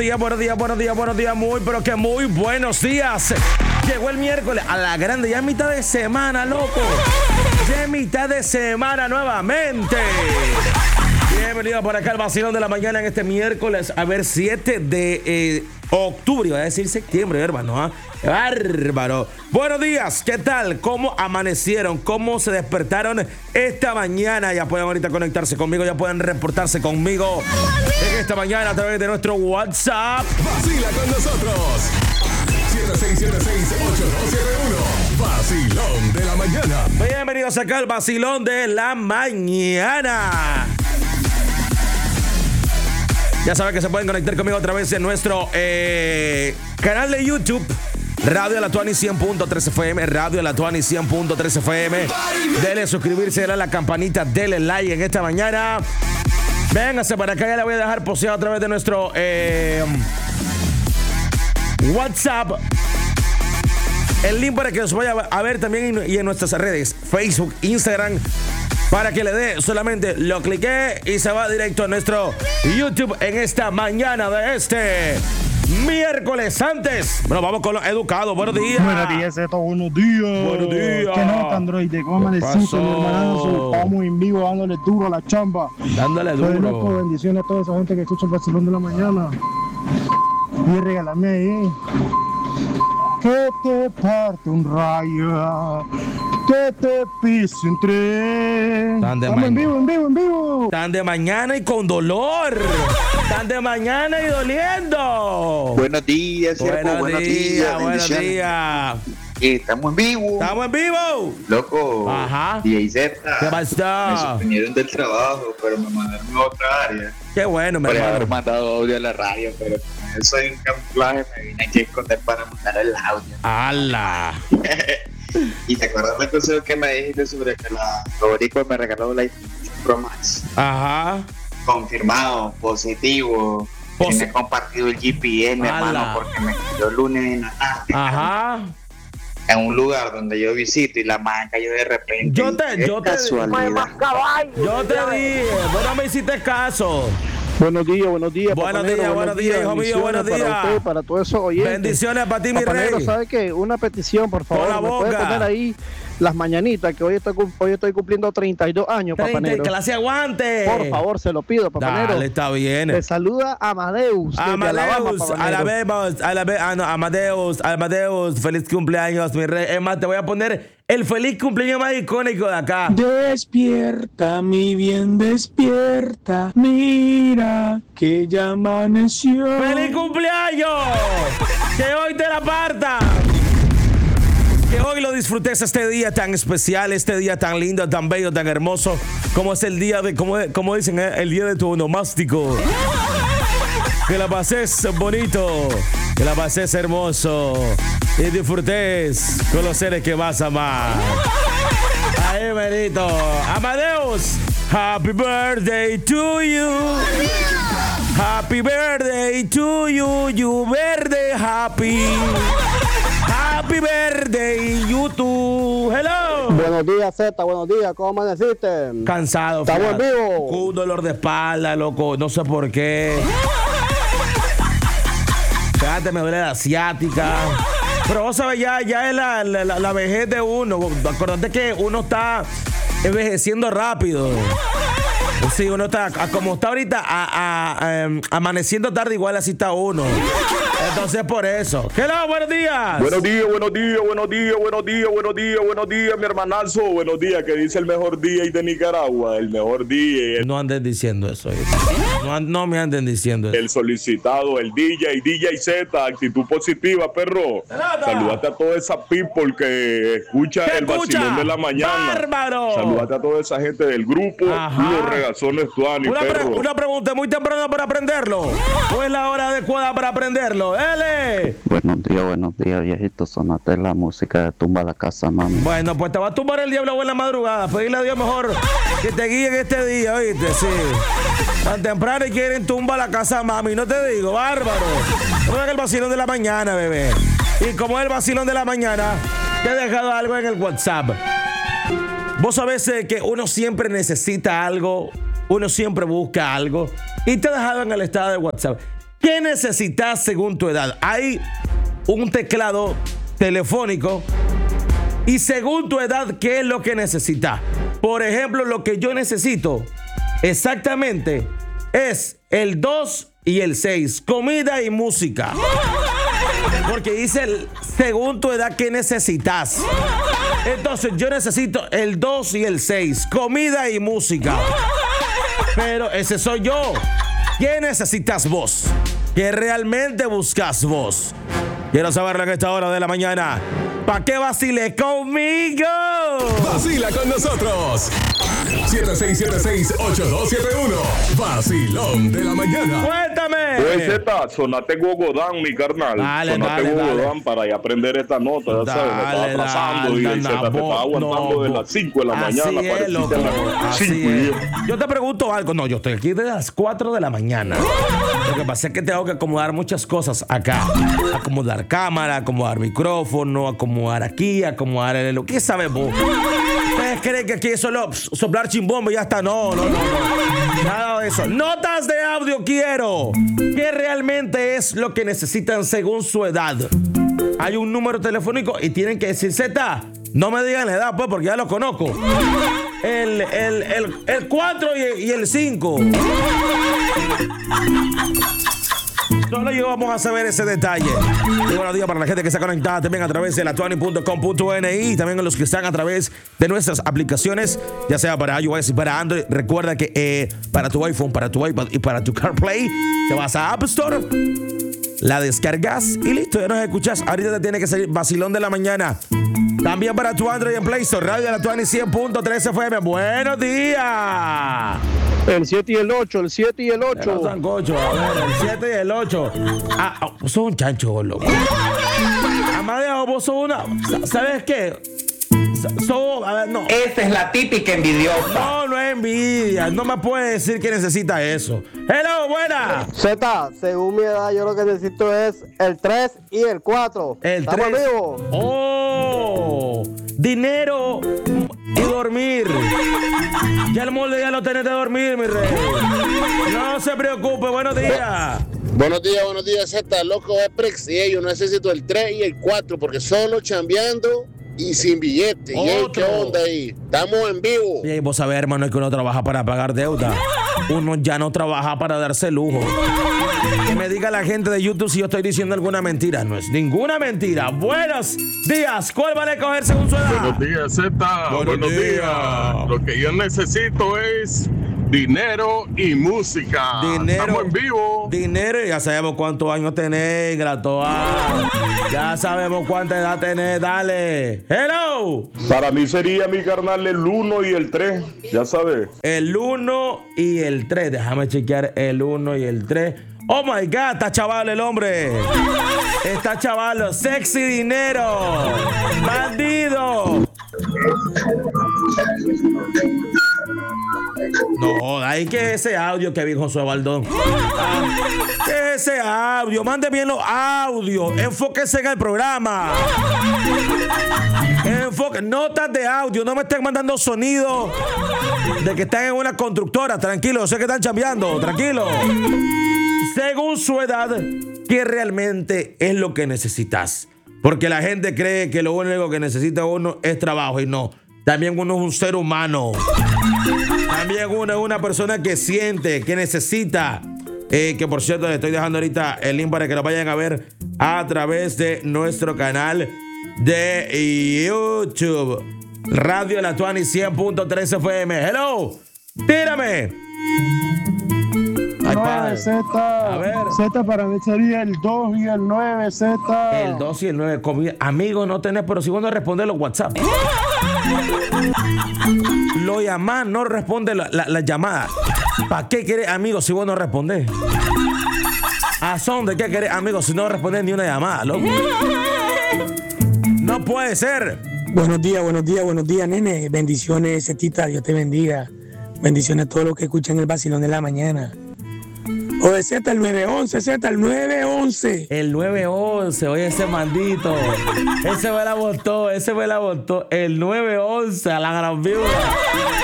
Buenos días, muy, pero que muy buenos días. Llegó el miércoles a la grande, ya es mitad de semana, loco. Ya es mitad de semana nuevamente. Bienvenido por acá al vacilón de la mañana en este miércoles, 7 de octubre, iba a decir septiembre, hermano. Bárbaro. Buenos días, ¿qué tal? ¿Cómo amanecieron? ¿Cómo se despertaron esta mañana? Ya pueden ahorita conectarse conmigo, ya pueden reportarse conmigo en esta mañana a través de nuestro WhatsApp. Vacila con nosotros. 76768271. Vacilón de la mañana. Bienvenidos acá al vacilón de la mañana. Ya saben que se pueden conectar conmigo a través de nuestro canal de YouTube, Radio La Tuani 100.3 FM, Radio La Tuani 100.3 FM. Dele suscribirse, dale a la campanita, dele like en esta mañana. Véngase para acá, ya le voy a dejar posteado a través de nuestro WhatsApp el link para que os vaya a ver también y en nuestras redes, Facebook, Instagram, para que le dé, solamente lo cliqué y se va directo a nuestro YouTube en esta mañana de este miércoles. Antes, bueno, vamos con los educados. Buenos días. Buenos días, Zeto. Buenos días. Buenos días. ¿Qué nota, Android? ¿Cómo amaneciste, mi hermanazo? Estamos en vivo dándole duro a la chamba. Dándole Soy duro. loco, bendiciones a toda esa gente que escucha el vacilón de la mañana. Y regálame ahí. Que te parte un rayo, que te pise un tren. Estamos en vivo. Tan de mañana y con dolor. Tan de mañana y doliendo. Buenos días, Serpo. Buenos días. Buenos días. Estamos en vivo. Estamos en vivo. Loco. Ajá. DJ Z. ¿Qué Me pasa? suspendieron del trabajo, pero me mandaron a otra área. Qué bueno, mi Por haber hermano. mandado audio a la radio, pero como yo soy un camuflaje, me vine aquí a esconder para mandar el audio. ¡Hala! ¿Y te acuerdas del consejo que me dijiste sobre que la Rodrigo me regaló la iPhone Pro Max? Ajá. Confirmado, positivo. Tiene compartido el GPS, mi ¡Hala! hermano, porque me cayó el lunes en la tarde. Ajá. En un lugar donde yo visito y la madre cayó de repente. Yo te dije, casualidad. dije, vos no me hiciste caso. Buenos días, Buenos días, hijo mío, buenos días. Para usted, para todos esos oyentes. Bendiciones para ti, mi Papanero, rey. ¿sabe qué? Una petición, por favor. Con la ¿Me puede boca. poner ahí las mañanitas? Que hoy estoy cumpliendo 32 años, Papanero. Clase aguante. Por favor, se lo pido, Papanero. Dale, está bien. Te saluda Amadeus. desde Alabama, Papanero. Amadeus, feliz cumpleaños, mi rey. Es más, te voy a poner el feliz cumpleaños más icónico de acá. Despierta, mi bien, despierta. Mira que ya amaneció. ¡Feliz cumpleaños! Que hoy te la parta. Que hoy lo disfrutes este día tan especial, este día tan lindo, tan bello, tan hermoso, como es el día de, como dicen, el día de tu onomástico. Que la pases bonito, que la pases hermoso y disfrutes con los seres que vas a amar. Ahí, merito. Amadeus, happy birthday to you. Happy birthday to you, you verde happy. Happy birthday, you too. Hello. Buenos días, Zeta. Buenos días. ¿Cómo amaneciste? Cansado. Estamos en fíjate. vivo. Con un dolor de espalda, loco. No sé por qué. Fíjate, me duele la asiática. Pero vos sabés, ya es la vejez de uno. Acordate que uno está envejeciendo rápido. Sí, uno está, como está ahorita, amaneciendo tarde, igual así está uno. Entonces, por eso. Hello, buenos días. Buenos días, mi hermanazo. Buenos días, que dice el mejor DJ de Nicaragua. El mejor DJ. No anden diciendo eso. No me anden diciendo eso. El solicitado, el DJ Z, actitud positiva, perro. Saludate a toda esa people que escucha el vacilón de la mañana. ¡Bárbaro! Saludate a toda esa gente del grupo. Los regazones Tuani, perro. Una pregunta, ¿muy temprano para aprenderlo? ¿O es la hora adecuada para aprenderlo? ¡Ele! Buenos días, viejito. Sonate la música de Tumba la Casa, mami. Bueno, pues te va a tumbar el diablo en la madrugada. Pedirle a Dios mejor que te guíe en este día, ¿oíste? Sí. Tan temprano y quieren tumba la casa, mami. No te digo, bárbaro. No es el vacilón de la mañana, bebé. Y como es el vacilón de la mañana, te he dejado algo en el WhatsApp. Vos sabés que uno siempre necesita algo, uno siempre busca algo. Y te he dejado en el estado de WhatsApp ¿Qué necesitas según tu edad? Hay un teclado telefónico y según tu edad, ¿qué es lo que necesitas? Por ejemplo, lo que yo necesito exactamente es el 2 y el 6, comida y música. Porque dice, según tu edad, ¿qué necesitas? Entonces yo necesito el 2 y el 6, comida y música. Pero ese soy yo. ¿Qué necesitas vos? ¿Qué realmente buscas vos? Quiero saberlo en esta hora de la mañana. ¿Para qué vacile conmigo? Vacila con nosotros. 7676-8271. Vacilón de la mañana. Cuéntame. Pues Z, sonate Gogodán, mi carnal. Sonate Gogodán para ya aprender esta nota. Ya sabes, me estaba atrasando y el Z te estaba aguantando de las 5 de la mañana. Es, loco. Así es. Yo te pregunto algo. No, yo estoy aquí desde las 4 de la mañana. Lo que pasa es que tengo que acomodar muchas cosas acá. Acomodar cámara, acomodar micrófono, acomodar aquí, acomodar el... ¿Qué sabemos? ¿Ustedes creen que aquí es solo soplar chimbombo y ya está? No. Nada de eso. Notas de audio quiero. ¿Qué realmente es lo que necesitan según su edad? Hay un número telefónico y tienen que decir Z. No me digan la edad, pues, porque ya lo conozco. El 4 y el 5. Solo yo vamos a saber ese detalle. Y buenos días para la gente que está conectada también a través de latuani.com.ni y también a los que están a través de nuestras aplicaciones, ya sea para iOS y para Android. Recuerda que para tu iPhone, para tu iPad y para tu CarPlay, te vas a App Store, la descargas y listo, ya nos escuchas. Ahorita te tiene que salir Vacilón de la mañana. También para tu Android en Play Store, Radio Latuani 100.3 FM. Buenos días. El 7 y el 8, el 7 y el 8. No, sancocho, a ver, el 7 y el 8. Vos sos un chancho, loco. Amadeo, vos sos una... ¿Sabes qué? A ver, no. Esa es la típica envidiosa. No es envidia. No me puedes decir que necesita eso. Hello, buena. Z, según mi edad, yo lo que necesito es el 3 y el 4. El 3. Oh, dinero y dormir. Ya el molde ya lo tenés de dormir, mi rey. No se preocupe. Buenos días. Buenos días, Z. Loco es Prex. Y yo necesito el 3 y el 4 porque solo chambeando y sin billete. ¿Y qué onda ahí? Estamos en vivo. Y vos sabés, hermano, que uno trabaja para pagar deuda. Uno ya no trabaja para darse lujo. Que me diga la gente de YouTube si yo estoy diciendo alguna mentira. No es ninguna mentira. Buenos días. ¿Cuál vale coger según su edad? Buenos días, Z. Buenos días. Lo que yo necesito es dinero y música. Estamos en vivo. Dinero y ya sabemos cuántos años tenés, Gratoa. Ya sabemos cuánta edad tenés. Dale. Hello. Para mí sería, mi carnal, el 1 y el 3. Ya sabes. El 1 y el 3. Déjame chequear el 1 y el 3. Oh my God, está chaval el hombre. Está chaval, sexy dinero. Bandido. No, ahí que ese audio que dijo Josué Baldón. Que ese audio, mande bien los audios. Enfóquese en el programa. Notas de audio, no me estén mandando sonidos de que están en una constructora. Tranquilo, sé que están chambeando, tranquilo. Según su edad, ¿qué realmente es lo que necesitas? Porque la gente cree que lo único que necesita uno es trabajo y no. También uno es un ser humano. También uno es una persona que siente, que necesita. Que por cierto, le estoy dejando ahorita el link para que lo vayan a ver a través de nuestro canal de YouTube. Radio Latuani 100.3 FM. Hello, tírame. Ay, 9, Z. A ver. Z para mí sería el 2 y el 9, Z. El 2 y el 9. Amigo, no tenés, pero si vos no respondes los WhatsApp. Lo llamás, no responde la llamada. ¿Para qué querés, amigo, si vos no respondés? ¿A son de qué querés, amigo, si no respondes ni una llamada, loco? No puede ser. Buenos días, nene. Bendiciones, Zetita, Dios te bendiga. Bendiciones a todos los que escuchan el Vacilón de la mañana. Oye, Z, el 911, Z, el 911. El 911, oye, ese maldito. Ese me la botó. El 911, a la gran viuda.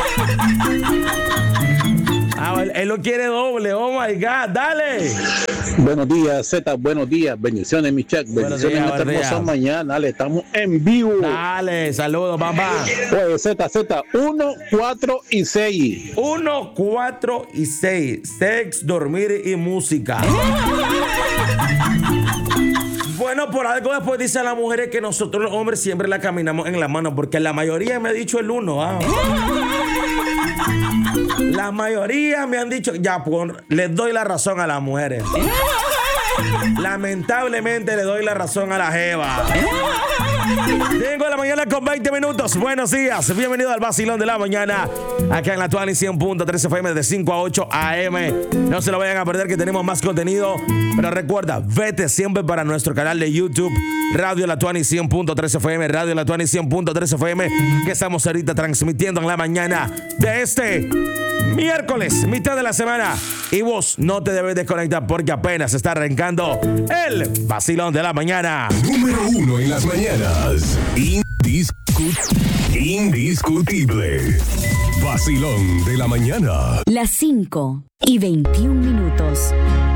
Él lo quiere doble, oh my God, dale. Buenos días, Z, buenos días, bendiciones, mi check, bendiciones en esta hermosa mañana, dale, estamos en vivo. Dale, saludos, papá. Oye, Z, 1, 4 y 6. 1, 4 y 6. Sex, dormir y música. Bueno, por algo después dicen las mujeres que nosotros los hombres siempre la caminamos en la mano, porque la mayoría me ha dicho el 1. La mayoría me han dicho, ya, les doy la razón a las mujeres. Lamentablemente le doy la razón a la jeva. 5 de la mañana con 20 minutos. Buenos días, bienvenido al vacilón de la mañana, acá en la Tuani 100.3 FM de 5 a 8 AM. No se lo vayan a perder, que tenemos más contenido. Pero recuerda, vete siempre para nuestro canal de YouTube, Radio La Tuani 100.3 FM, Radio La Tuani 100.3 FM, que estamos ahorita transmitiendo en la mañana de este miércoles, mitad de la semana. Y vos no te debes desconectar, porque apenas está arrancando el vacilón de la mañana. Número 1 en las mañanas. Indiscutible. Vacilón de la mañana. Las 5:21.